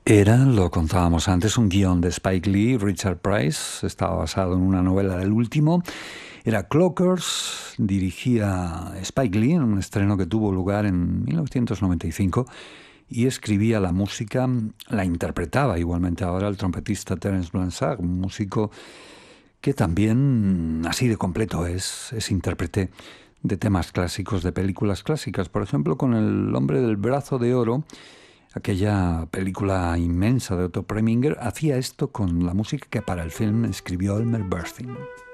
Era, lo contábamos antes, un guión de Spike Lee, Richard Price, estaba basado en una novela del último. Era Clockers, dirigía Spike Lee en un estreno que tuvo lugar en 1995 y escribía la música, la interpretaba igualmente ahora el trompetista Terence Blanchard, un músico que también así de completo es intérprete de temas clásicos, de películas clásicas, por ejemplo con El hombre del brazo de oro. Aquella película inmensa de Otto Preminger hacía esto con la música que para el film escribió Elmer Bernstein.